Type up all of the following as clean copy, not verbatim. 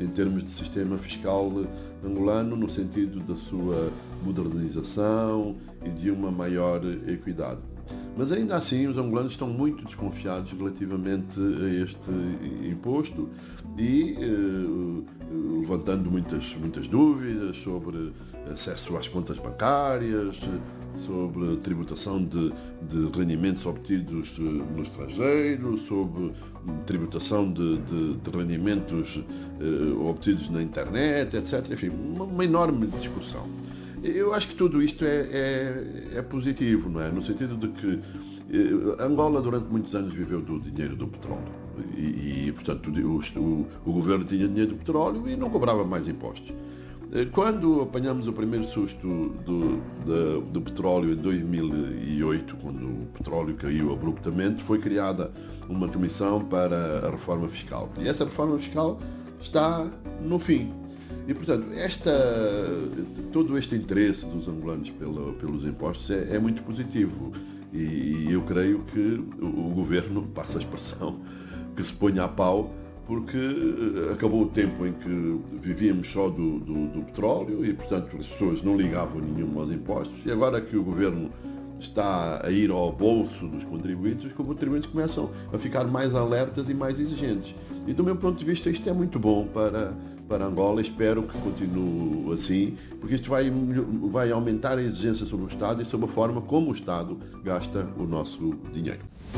em termos de sistema fiscal angolano, no sentido da sua modernização e de uma maior equidade. Mas ainda assim os angolanos estão muito desconfiados relativamente a este imposto e levantando muitas dúvidas sobre acesso às contas bancárias, sobre tributação de rendimentos obtidos no estrangeiro, sobre tributação de rendimentos obtidos na internet, etc. Enfim, uma enorme discussão. Eu acho que tudo isto é positivo, não é? No sentido de que Angola durante muitos anos viveu do dinheiro do petróleo e portanto, o governo tinha dinheiro do petróleo e não cobrava mais impostos. Quando apanhamos o primeiro susto do petróleo em 2008, quando o petróleo caiu abruptamente, foi criada uma comissão para a reforma fiscal. E essa reforma fiscal está no fim. E, portanto, todo este interesse dos angolanos pelos impostos é muito positivo. E eu creio que o governo, passa a expressão, que se ponha a pau, porque acabou o tempo em que vivíamos só do petróleo e, portanto, as pessoas não ligavam nenhum aos impostos. E agora que o governo está a ir ao bolso dos contribuintes, os contribuintes começam a ficar mais alertas e mais exigentes. E, do meu ponto de vista, isto é muito bom para Angola. Espero que continue assim, porque isto vai aumentar a exigência sobre o Estado e sobre a forma como o Estado gasta o nosso dinheiro.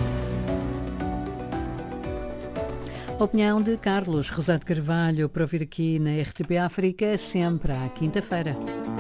A opinião de Carlos Rosado Carvalho, para ouvir aqui na RTP África, sempre à quinta-feira.